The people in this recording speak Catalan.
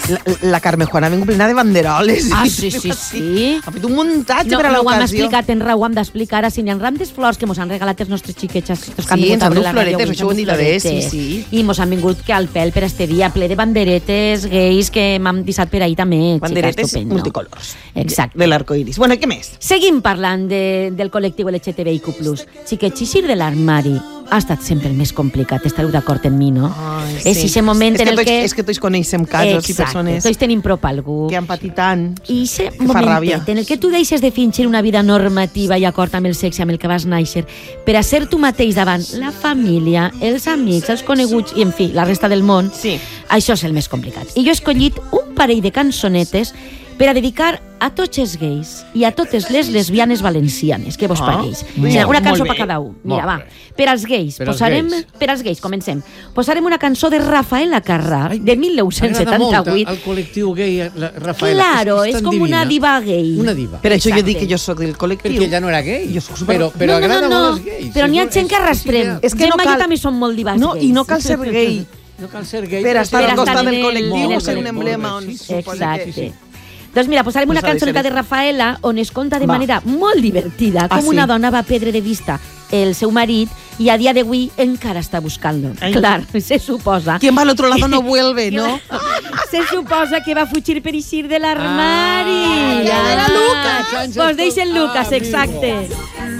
La Carme Juana ha vingut plena de banderoles. Ah, sí. Ha fet un muntatge per a No ho hem l'ocasió. explicat en Rau, ho hem d'explicar ara. Si n'hi ha ram de flors que mos han regalat els nostres xiquets. Sí, ens han dut floretes, això ho hem dit a veure, sí. I mos han vingut que al pèl per este dia, ple de banderetes gais que m'han deixat per ahir també. Banderetes multicolors. Exacte. De l'arcoiris. Bueno, què més? Seguim parlant del col·lectiu LGTBIQ+. Xiquets, eixir de l'armari ha estat sempre el més complicat. Estareu d'acord amb mi, no? És aquest moment en el que... És que tots coneixem casos i persones... Tots tenim prop a algú. Que han patit tant. I aquest momentet en el que tu deixes de fingir una vida normativa i acord amb el sexe amb el que vas néixer per a ser tu mateix davant la família, els amics, els coneguts i, en fi, la resta del món, això és el més complicat. I jo he escollit un parell de cançonetes per a dedicar a tots els gais i a totes les lesbianes valencianes. Què vos pareix? Una cançó per cada un. Mira, va. Per als gais. Per als gais, comencem. Posarem una cançó de Rafael Acarrà, de 1978. M'agrada molt el col·lectiu gay, Rafael. Claro, és com una diva gay. Una diva. Per això jo dic que jo soc del col·lectiu. Perquè ella no era gay. Però agrada molt els gais. Però n'hi ha gent que arrastrem. Gent major també són molt divas gais. I no cal ser gay. No cal ser gay. Per estar al costat del col·lectiu o ser un emblema on suposa que... Doncs mira, posarem una cançoneta de Rafaela on es conta de manera molt divertida com una dona va perdre de vista el seu marit i a dia d'avui encara està buscant-lo. Clar, se suposa... Quien va al otro lado no vuelve, ¿no? Se suposa que va fugir per eixir de l'armari. Era Lucas. Pues deixen Lucas, exacte.